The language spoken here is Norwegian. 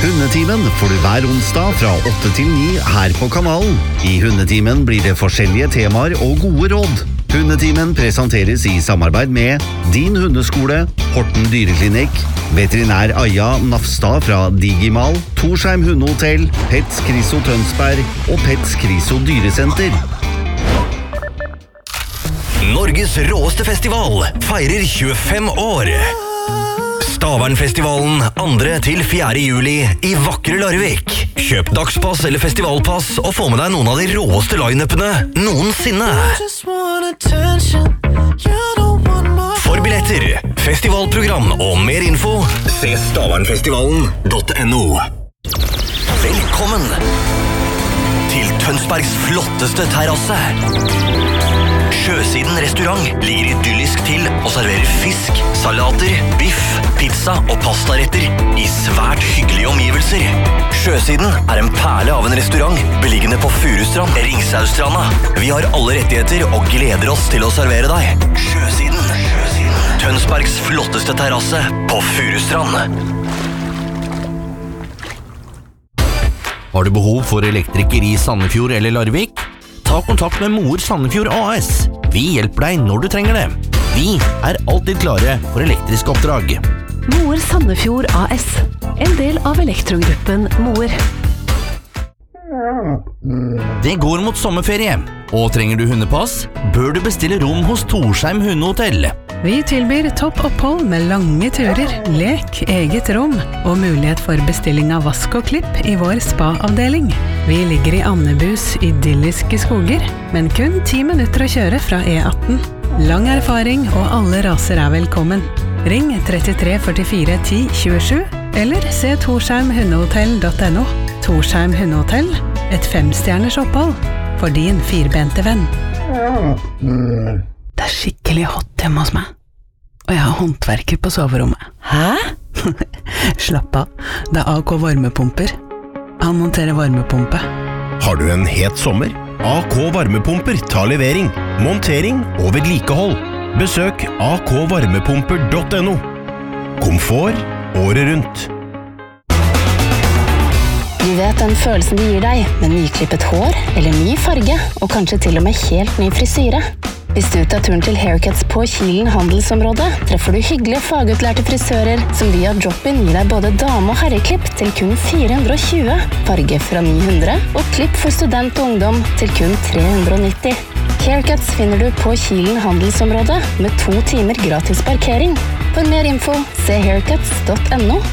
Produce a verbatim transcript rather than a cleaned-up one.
Hundetimen får du hver onsdag fra åtte til ni her på kanalen. I Hundetimen blir det forskjellige temaer og gode råd. Hundetimen presenteres i samarbeid med Din Hundeskole, Horten Dyreklinikk, veterinær Aja Nafstad fra Digimal, Torsheim Hundehotell, Pets Kriso Tønsberg og Pets Kriso Dyresenter. Norges råeste festival feirer tjuefem år. Stavernfestivalen andre til fjerde juli i vakre Larvik. Kjøp dagspass eller festivalpass og få med deg noen av de råeste line-upene noensinne. For billetter, festivalprogram og mer info, se stavernfestivalen punktum no. Velkommen til Tønsbergs flotteste terrasse. Sjøsiden restaurant ligger idyllisk til og serverer fisk, salater, biff, pizza og pastaretter i svært hyggelige omgivelser. Sjøsiden er en perle av en restaurant beliggende på Furustrand, Ringsaustranda. Vi har alle rettigheter og gleder oss til å servere deg. Sjøsiden. Sjøsiden. Tønsbergs flotteste terrasse på Furustrand. Har du behov for elektriker i Sandefjord eller Larvik? Ta kontakt med Moer Sandefjord A S. Vi hjelper deg når du trenger det. Vi er alltid klare for elektriske oppdrag. Moer Sandefjord A S. En del av elektrogruppen Moer. Det går mot sommerferie, og trenger du hundepass, bør du bestille rom hos Torsheim Hundehotell. Vi tilbyr topp opphold med lange turer, lek, eget rom og mulighet for bestilling av vask og klipp i vår spa-avdeling. Vi ligger i Annebus idylliske skoger, men kun ti minutter å kjøre fra E atten. Lang erfaring og alle raser er velkommen. Ring trettitre førtifire ti tjuesju eller se torsheim hundehotell punktum no. Torsheim Hundehotell, et femstjerners opphold for din firbente venn. Det er skikkelig hot hjemme hos meg, og jeg har håndverker på soverommet. Hæ? Slapp av, det er A K Varmepumper. Han monterer varmepumpe. Har du en het sommer? A K Varmepumper tar levering, montering og vedlikehold. Besøk a k varmepumper punktum no. Komfort året rundt. Du vet den følelsen det gir deg med nyklippet hår eller ny farge, og kanskje til og med helt ny frisyre. Hvis du tar turen til Haircuts på Kilen handelsområdet, treffer du hyggelige fagutlærte frisører som via drop-in gir deg både dame- og herreklipp til kun fire hundre og tjue, farge fra ni hundre og klipp for student og ungdom til kun tre hundre og nitti. Haircuts finner du på Kilen handelsområdet med to timer gratis parkering. For mer info, se haircuts punktum no